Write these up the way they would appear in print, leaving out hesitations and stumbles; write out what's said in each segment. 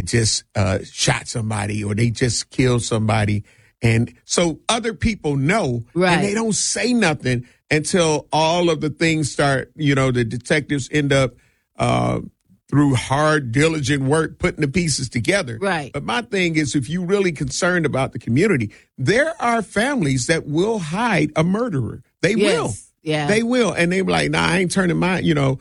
just shot somebody or they just killed somebody. And so other people know, and they don't say nothing until all of the things start, the detectives end up through hard, diligent work, putting the pieces together. Right. But my thing is, if you're really concerned about the community, there are families that will hide a murderer. They will. Yeah. They will. And they be like, nah, I ain't turning my,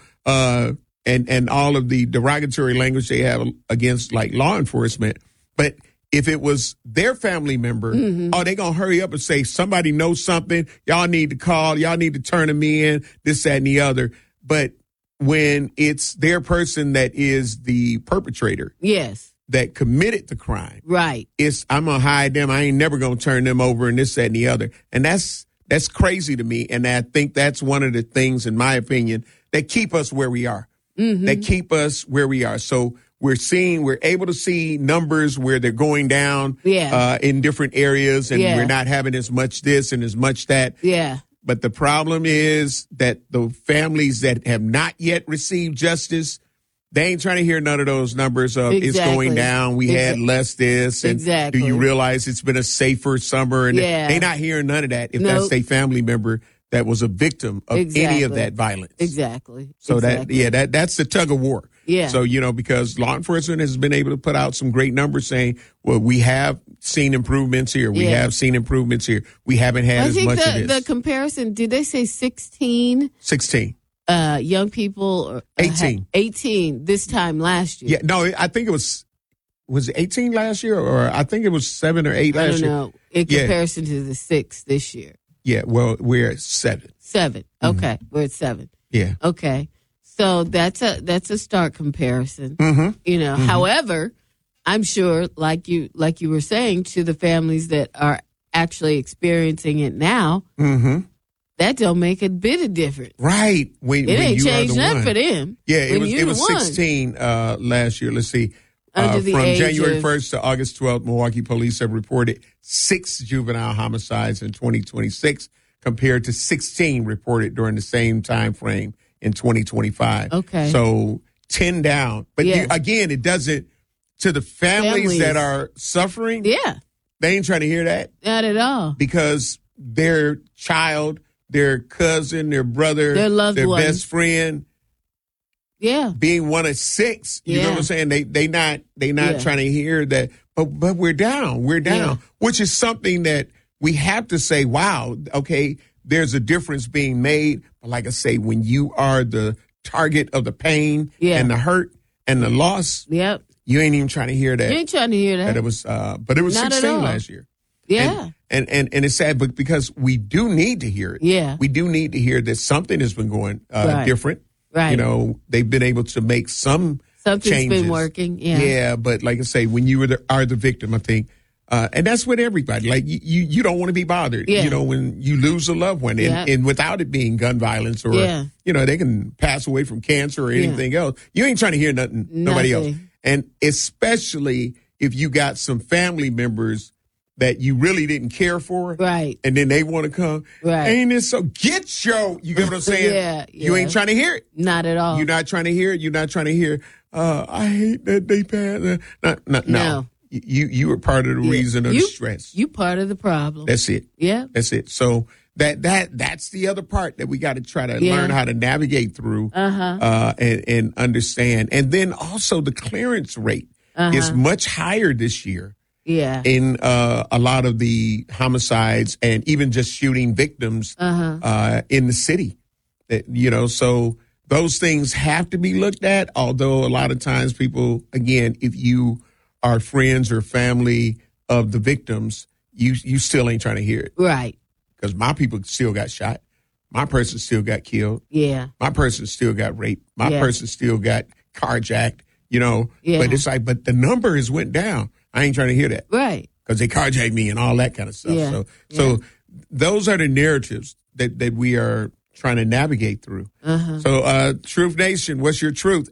and all of the derogatory language they have against like law enforcement. But if it was their family member, they going to hurry up and say, somebody knows something. Y'all need to call. Y'all need to turn them in, this, that, and the other. But when it's their person that is the perpetrator. Yes. That committed the crime. Right. I'm going to hide them. I ain't never going to turn them over and this, that, and the other. And that's crazy to me. And I think that's one of the things, in my opinion, that keep us where we are. That keep us where we are. So we're able to see numbers where they're going down in different areas, and we're not having as much this and as much that. Yeah. But the problem is that the families that have not yet received justice, they ain't trying to hear none of those numbers of it's going down. We had less this. And do you realize it's been a safer summer? And they not hearing none of that if that's a family member that was a victim of any of that violence. Exactly. So that's the tug of war. Yeah. So, because law enforcement has been able to put out some great numbers saying, well, we have seen improvements here. We have seen improvements here. We haven't had as much of this. The comparison, did they say 16? 16. Young people. 18. 18 this time last year. Yeah, no, I think it was it 18 last year, or I think it was 7 or 8 last year? I don't know. In comparison to the 6 this year. Yeah, well, we're at 7. 7. Okay, we're at 7. Yeah. Okay. So that's a stark comparison. However, I'm sure, like you were saying, to the families that are actually experiencing it now, that don't make a bit of difference. Right. It ain't changed nothing for them. Yeah, it was 16 last year. Let's see. From January 1st to August 12th, Milwaukee police have reported 6 juvenile homicides in 2026 compared to 16 reported during the same time frame in 2025. Okay. So 10 down. But again, it doesn't, to the families that are suffering, they ain't trying to hear that. Not at all. Because their child, their cousin, their brother, their loved their one, best friend, being one of 6, you know what I'm saying? They not trying to hear that. But we're down. We're down, which is something that we have to say, wow, okay, there's a difference being made. But like I say, when you are the target of the pain and the hurt and the loss, you ain't even trying to hear that. You ain't trying to hear that. It was, but it was Not 16 last year. Yeah. And it's sad, but because we do need to hear it. Yeah. We do need to hear that something has been going different. Right. They've been able to make some Something's been working. Yeah. Yeah, but like I say, when you are the victim, I think, and that's with everybody. Like you don't want to be bothered. Yeah. When you lose a loved one, and without it being gun violence or they can pass away from cancer or anything else. You ain't trying to hear nothing. Nobody else. And especially if you got some family members that you really didn't care for. Right. And then they want to come. Right. Ain't it so? You get what I'm saying? You ain't trying to hear it. Not at all. You're not trying to hear it. You're not trying to hear, I hate that they passed. No. You were part of the reason of the stress. You part of the problem. That's it. Yeah. That's it. So that's the other part that we got to try to learn how to navigate through and understand. And then also the clearance rate is much higher this year. Yeah. In a lot of the homicides and even just shooting victims in the city. So those things have to be looked at, although a lot of times people, again, if you are friends or family of the victims, you still ain't trying to hear it. Right. Because my people still got shot. My person still got killed. Yeah. My person still got raped. My person still got carjacked, But it's like, but the number has went down. I ain't trying to hear that. Right. Because they carjacked me and all that kind of stuff. Yeah. So those are the narratives that we are trying to navigate through. So Truth Nation, what's your truth?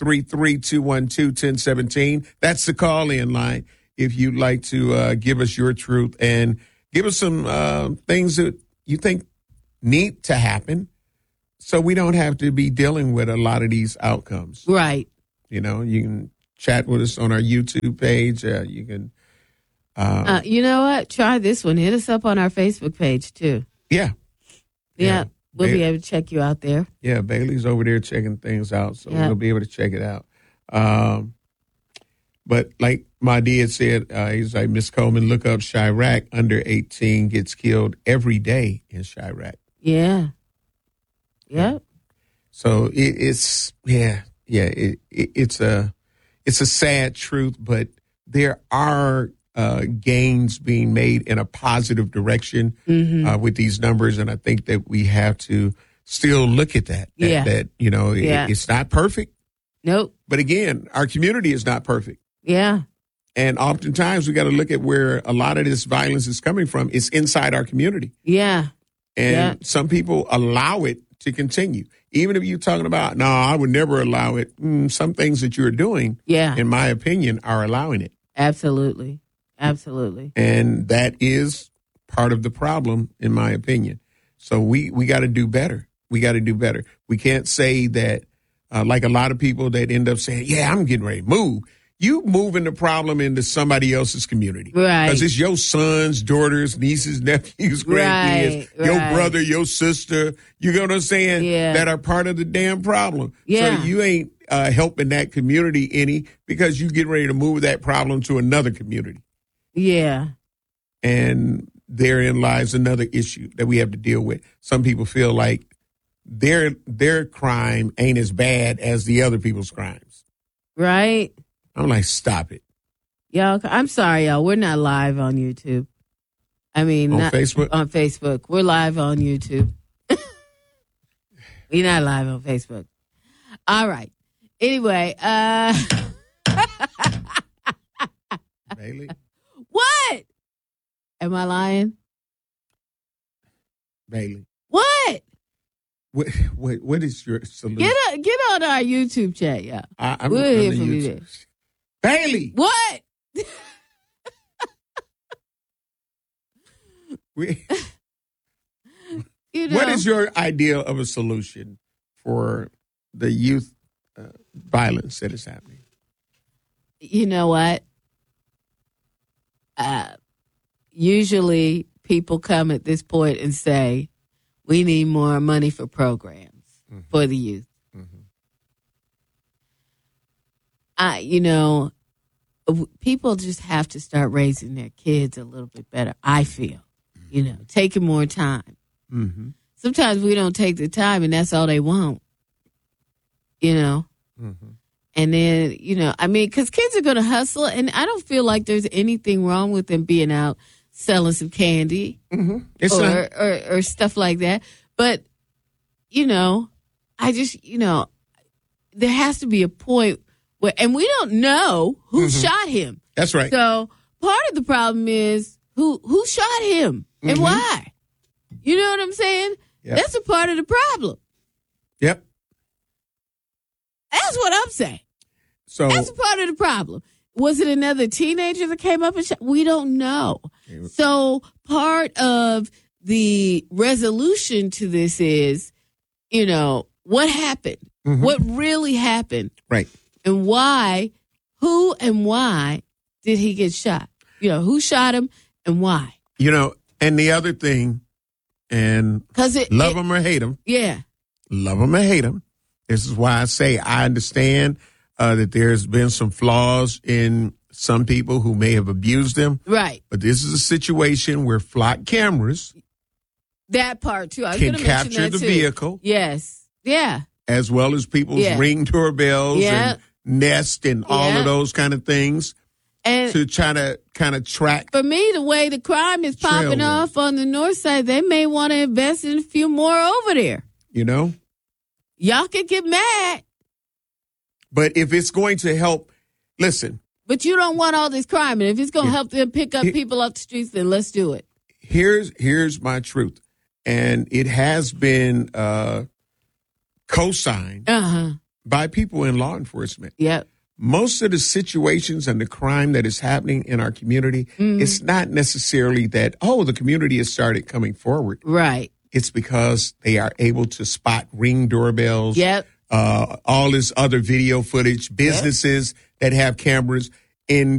833-212-1017. That's the call-in line if you'd like to give us your truth and give us some things that you think need to happen so we don't have to be dealing with a lot of these outcomes. Right. You can chat with us on our YouTube page. You can. You know what? Try this one. Hit us up on our Facebook page, too. Yeah. We'll be able to check you out there. Yeah, Bailey's over there checking things out, so we'll be able to check it out. But like Mahdi had said, he's like, Miss Coleman, look up Chirac. Under 18 gets killed every day in Chirac. Yeah. Yep. So it's a sad truth, but there are gains being made in a positive direction with these numbers, and I think that we have to still look at that. It's not perfect. Nope. But again, our community is not perfect. Yeah. And oftentimes we got to look at where a lot of this violence is coming from. It's inside our community. Yeah. And some people allow it to continue. Even if you're talking about, no, I would never allow it. Some things that you're doing, in my opinion, are allowing it. Absolutely. Absolutely. And that is part of the problem, in my opinion. So we got to do better. We got to do better. We can't say that, like a lot of people that end up saying, yeah, I'm getting ready to move. You moving the problem into somebody else's community. Right. Because it's your sons, daughters, nieces, nephews, grandkids, your brother, your sister, you know what I'm saying? Yeah. That are part of the damn problem. Yeah. So you ain't helping that community any because you get ready to move that problem to another community. Yeah. And therein lies another issue that we have to deal with. Some people feel like their crime ain't as bad as the other people's crimes. Right. I'm like, stop it. Y'all, I'm sorry, y'all. We're not live on YouTube. I mean, on Facebook? On Facebook. We're live on YouTube. We're not live on Facebook. All right. Anyway, Bailey? What? Am I lying? Bailey. What? What is your solution? Get on our YouTube chat, y'all. We'll hear from you there. Bailey. What? What is your idea of a solution for the youth violence that is happening? You know what? Usually people come at this point and say, we need more money for programs for the youth. People just have to start raising their kids a little bit better, I feel. Taking more time. Sometimes we don't take the time, and that's all they want. And then, because kids are going to hustle, and I don't feel like there's anything wrong with them being out selling some candy or stuff like that. But, I just, there has to be a point where, and we don't know who shot him. That's right. So part of the problem is who shot him and why. You know what I'm saying? Yep. That's a part of the problem. Yep. That's what I'm saying. So that's a part of the problem. Was it another teenager that came up and shot? We don't know. So part of the resolution to this is, what happened? What really happened? Right. And why, who and why did he get shot? Who shot him and why? And the other thing, and love him or hate him. Yeah. Love him or hate him. This is why I say I understand that there's been some flaws in some people who may have abused them. Right. But this is a situation where flock cameras. That part, too. I was can capture the vehicle. Yes. Yeah. As well as people's Ring doorbells and Nest and all of those kind of things. And to try to kind of track. For me, the way the crime is popping off on the north side, they may want to invest in a few more over there. Y'all can get mad. But if it's going to help, listen. But you don't want all this crime. And if it's going to help them pick up people off the streets, then let's do it. Here's my truth. And it has been co-signed by people in law enforcement. Yep. Most of the situations and the crime that is happening in our community, it's not necessarily that, the community has started coming forward. Right. It's because they are able to spot Ring doorbells. Yep. All this other video footage, businesses that have cameras in